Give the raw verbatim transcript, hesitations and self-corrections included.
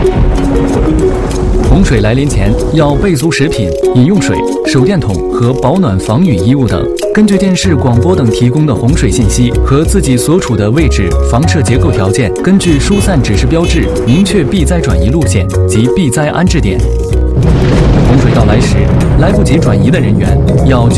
洪水来临前，要备足食品、饮用水、手电筒和保暖防雨衣物等。根据电视、广播等提供的洪水信息和自己所处的位置、房舍结构条件，根据疏散指示标志，明确避灾转移路线及避灾安置点。洪水到来时，来不及转移的人员要